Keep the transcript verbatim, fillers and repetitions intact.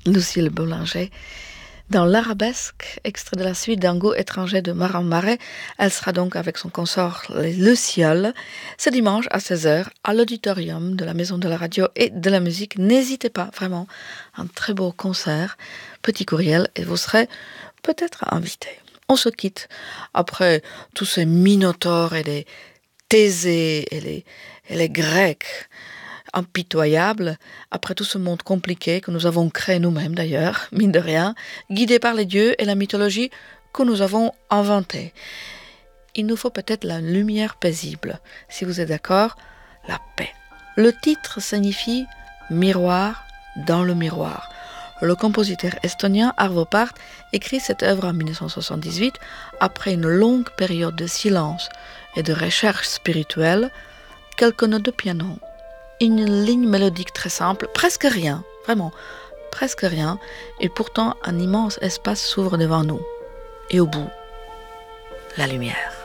Lucille Bollinger. Dans l'Arabesque, extrait de la suite d'un goût étranger de Maran Marais, elle sera donc avec son consort Les Lucioles, ce dimanche à seize heures à l'auditorium de la Maison de la Radio et de la Musique. N'hésitez pas, vraiment, un très beau concert, petit courriel, et vous serez peut-être invité. On se quitte après tous ces minotaures et les Thésées et les, et les Grecs impitoyables, après tout ce monde compliqué que nous avons créé nous-mêmes d'ailleurs, mine de rien, guidés par les dieux et la mythologie que nous avons inventée. Il nous faut peut-être la lumière paisible. Si vous êtes d'accord, la paix. Le titre signifie « miroir dans le miroir ». Le compositeur estonien Arvo Pärt écrit cette œuvre en dix-neuf cent soixante-dix-huit après une longue période de silence et de recherche spirituelle, quelques notes de piano, une ligne mélodique très simple, presque rien, vraiment, presque rien, et pourtant un immense espace s'ouvre devant nous. Et au bout, la lumière.